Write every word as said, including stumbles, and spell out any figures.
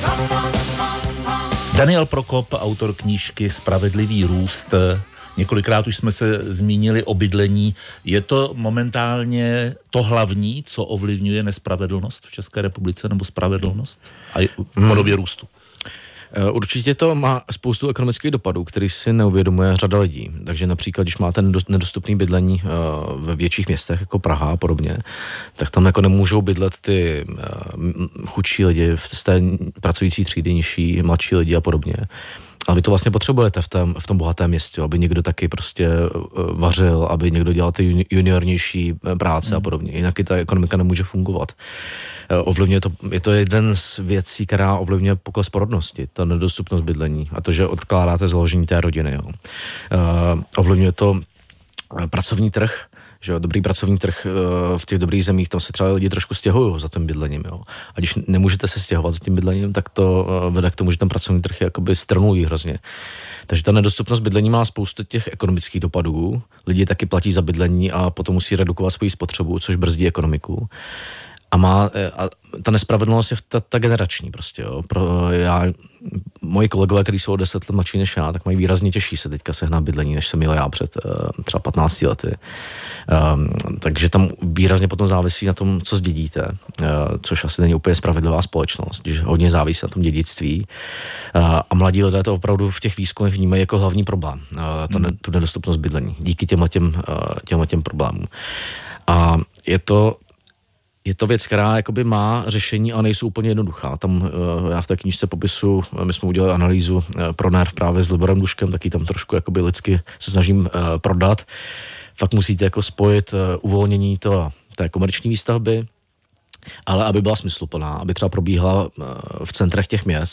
Daniel Prokop, autor knížky Spravedlivý růst. Několikrát už jsme se zmínili o bydlení. Je to momentálně to hlavní, co ovlivňuje nespravedlnost v České republice, nebo spravedlnost a v podobě růstu? Určitě to má spoustu ekonomických dopadů, který si neuvědomuje řada lidí. Takže například, když máte nedostupné bydlení ve větších městech, jako Praha a podobně, tak tam jako nemůžou bydlet ty chudší lidi z té pracující třídy, nižší, mladší lidi a podobně. A vy to vlastně potřebujete v tom, v tom bohatém městě, aby někdo taky prostě vařil, aby někdo dělal ty juniornější práce hmm. a podobně. Jinak i ta ekonomika nemůže fungovat. Ovlivňuje to, je to jeden z věcí, která ovlivňuje pokles porodnosti, ta nedostupnost bydlení a to, že odkládáte založení té rodiny. Jo. Ovlivňuje to pracovní trh, že dobrý pracovní trh v těch dobrých zemích, tam se třeba lidi trošku stěhují za tím bydlením, jo. A když nemůžete se stěhovat za tím bydlením, tak to vede k tomu, že ten pracovní trh je jakoby strnulý hrozně. Takže ta nedostupnost bydlení má spoustu těch ekonomických dopadů. Lidi taky platí za bydlení a potom musí redukovat svoji spotřebu, což brzdí ekonomiku. A má, a ta nespravedlnost je ta, ta generační prostě, jo. Pro, já, moji kolegové, kteří jsou o deset let mladší než já, tak mají výrazně těžší se teďka sehnat bydlení, než jsem měl já před uh, třeba patnácti lety. Um, takže tam výrazně potom závisí na tom, co zdědíte, uh, což asi není úplně spravedlivá společnost, když hodně závisí na tom dědictví. Uh, a mladí lidé to opravdu v těch výzkumech vnímají jako hlavní problém, uh, ta ne, tu nedostupnost bydlení, díky těmhletěm, uh, těmhletěm problémům. A je to Je to věc, která jakoby má řešení, ale nejsou úplně jednoduchá. Tam já v té knížce popisu, my jsme udělali analýzu pro Nerv právě s Liborem Duškem, taky tam trošku jakoby lidsky se snažím prodat. Fakt musíte jako spojit uvolnění to, té komerční výstavby, ale aby byla smysluplná, aby třeba probíhala v centrech těch měst,